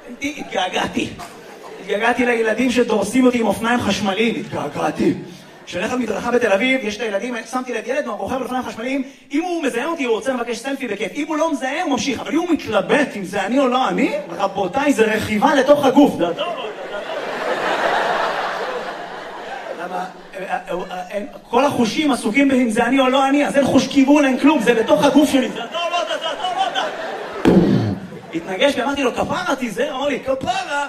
התגעגעתי לילדים שדורסים אותי עם אופניים חשמליים, התגעגעתי. כשהולך על מדרכה בתל אביב, יש את הילדים, שמתי לב ילד רוכב על אופניים חשמליים, אם הוא מזהה אותי, הוא רוצה לבקש סלפי בכיף, אם הוא לא מזהה, הוא ממשיך, אבל אם הוא מתלבט אם זה אני או לא אני, רבותיי, זה רכיבה לתוך הגוף. למה, כל החושים עסוקים אם זה אני או לא אני, אז אין חוש כיוון, אין כלום, זה לתוך הגוף שלי, זה לא, התנגש, ואמרתי לו, כפרה תיזהר, אמר לי, כפרה.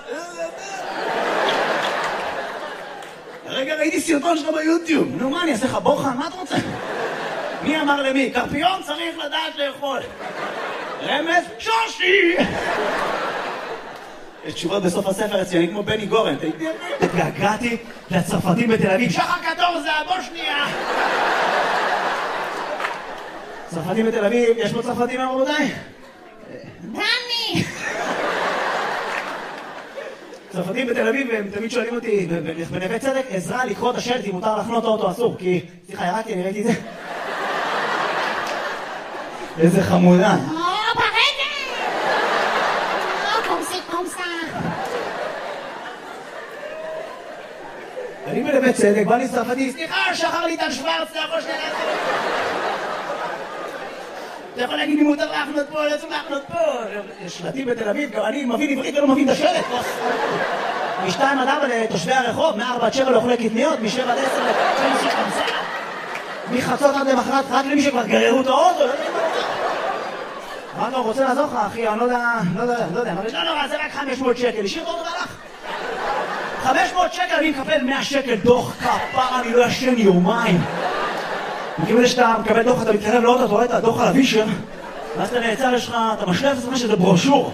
רגע, ראיתי סרטון שלך ביוטיוב. נו, מה, אני אעשה לך בוחן? מה אתה רוצה? מי אמר למי? קרפיון צריך לדעת לאכול. רמז? שושי! יש תשובות בסוף הספר אצלי, כמו בני גורן. התגעגעתי לצרפתים בתל אביב. שחר קטור זה הבושניה! צרפתים בתל אביב, יש פה צרפתים רבותיי? דני! צרפתים בתל אביב, הם תמיד שואלים אותי בנווה צדק, עזרה לקרוא את השלט אם מותר לחנות אוטו אסור, כי סליחה, ירדתי, אני ראיתי את זה. איזה חמודה. אני בנווה צדק, בא לי צרפתי, סליחה, שחר ליטל שוורץ, אתה יכול שנייה לעשות. אתה יכול להגיד לי מותר להחנות פה, לא צריך להחנות פה. יש שלטים בתל אביב, גם אני מבין עברית ולא מבין את השלט. מ-2 עד 4 לתושבי הרחוב, מ-4 עד 7 לאוכלי קטניות, מ-7 עד 10 למי שכנסה. מחצות עד למחרת, רק למי שכבר גררו את האוטו. מה אתה רוצה לעזור לך, אחי? אני לא יודע. לא, זה רק 500 שקל. השאיר את האוטו והלך. 500 שקל, אני מקבל 100 שקל דוח כפרה, אני לא ישן יומיים. מכיוון שאתה מקבל דוח, אתה מתקרב לאוטו, אתה רואה את הדוח על הווישר, ואז אתה נעצר, יש לך, אתה משלב את עצמך שזה ברושור.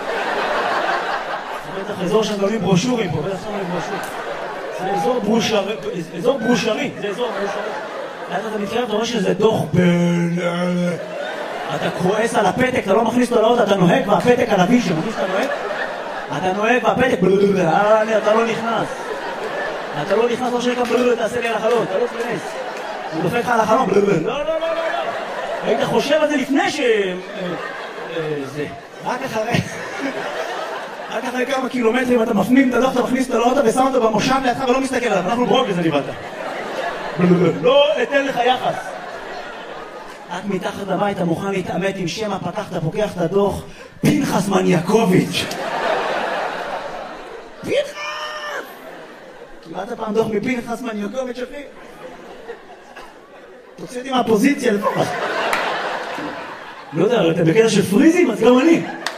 זה בטח אזור שהם גולים ברושורים פה, בטח שמים ברושור. זה אזור ברושרי, זה אזור ברושרי. ואז אתה מתקרב, אתה רואה שזה דוח אתה כועס על הפתק, אתה לא מכניס אותו לאוטו, אתה נוהג והפתק על הווישר, מכניס אתה נוהג? אתה נוהג והפתק, אתה לא נכנס. אתה לא נכנס, לא שנקרא, תעשה לי על החלון, אתה לא תכנס. הוא דופק לך על החלום, לא. היית חושב על זה לפני זה. רק אחרי כמה קילומטרים אתה מפנים את הדוח, אתה מכניס אותו לאוטו ושם אותו במושב לידך ולא מסתכל עליו, אנחנו ברוגז אני באת. לא אתן לך יחס. רק מתחת לבית אתה מוכן להתעמת עם שם הפקח, אתה פוקח את הדוח, פנחס מניאקוביץ'. פנחס! קיבלת פעם דוח מפנחס מניאקוביץ' אחי? תוציא אותי מהפוזיציה לפחות. לא יודע, אתה בקטע של פריזים, אז גם אני.